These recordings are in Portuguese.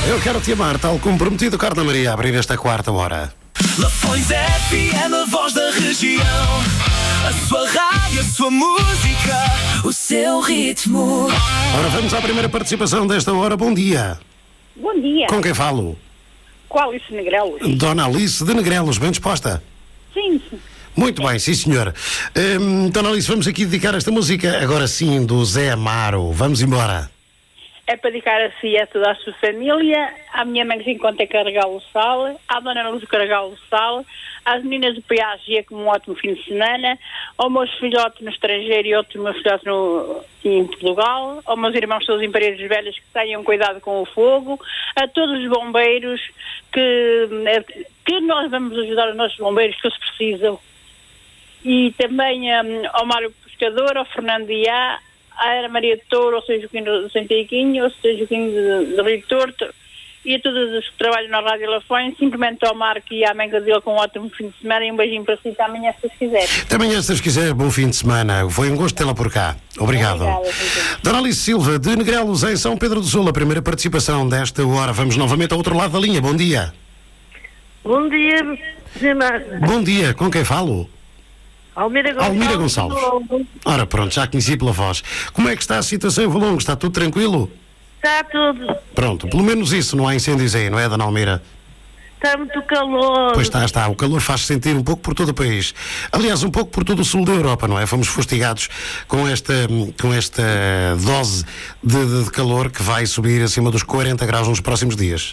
Eu quero te amar, tal como prometido, Carla Maria, a abrir esta quarta hora. Lafões FM, a voz da região. A sua rádio, a sua música, o seu ritmo. Ora, vamos à primeira participação desta hora. Bom dia. Bom dia. Com quem falo? Qual isso, Negrelos? Dona Alice de Negrelos, bem disposta? Sim. Muito bem, sim senhor. Dona Alice, vamos aqui dedicar esta música, agora sim, do Zé Amaro. Vamos embora. É para dedicar a si e a toda a sua família, à minha mãe que se encontra em Carregalo do Sal, à Dona Luz do Carregalo do Sal, às meninas do PAG com um ótimo fim de semana, ao meus filhotes no estrangeiro e outro meu filhote em Portugal, aos meus irmãos todos em Paredes Velhas que tenham cuidado com o fogo, a todos os bombeiros que nós vamos ajudar os nossos bombeiros que eles precisam. E também ao Mário Pescador, ao Fernando Diá, à Ana Maria de Touro, ao Sr. Joaquim de Santiaguinho, ao Sr. Joaquim de Rio Torto e a todos os que trabalham na Rádio Lafões, simplesmente ao Marco e à amiga dele com um ótimo fim de semana e um beijinho para si também, se quiser. Também, se quiser, bom fim de semana. Foi um gosto tê-la por cá. Obrigado. Obrigada. Dona Alice Silva, de Negrelos, em São Pedro do Sul, a primeira participação desta hora. Vamos novamente ao outro lado da linha. Bom dia. Bom dia, Zimar. Bom dia. Com quem falo? Almira Gonçalves. Ora, pronto, já conheci pela voz. Como é que está a situação em Valongo? Está tudo tranquilo? Está tudo. Pronto, pelo menos isso, não há incêndios aí, não é, Dona Almira? Está muito calor. Pois está. O calor faz-se sentir um pouco por todo o país. Aliás, um pouco por todo o sul da Europa, não é? Fomos fustigados com esta dose de calor que vai subir acima dos 40 graus nos próximos dias.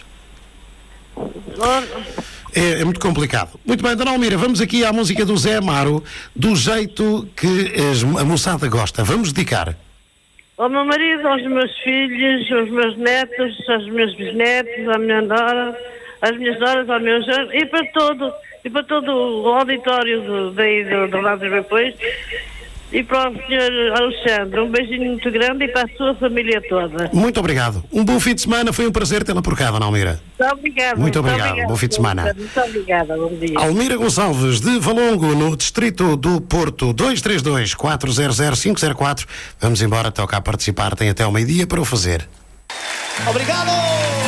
É muito complicado. Muito bem, Dona Almira, vamos aqui à música do Zé Amaro, do jeito que a moçada gosta. Vamos dedicar. Ao meu marido, aos meus filhos, aos meus netos, aos meus bisnetos, à minha nora, às minhas noras, ao meu genro e para todo o auditório do Rádio Depois e para o Sr. Alexandre. Um beijinho muito grande e para a sua família toda. Muito obrigado. Um bom fim de semana. Foi um prazer tê-la por cá, Dona Almira. Muito obrigado. Muito obrigado. Bom fim de semana. Muito obrigada. Bom dia. Almira Gonçalves, de Valongo, no distrito do Porto, 232-400-504. Vamos embora, toca a participar. Tem até ao meio-dia para o fazer. Obrigado!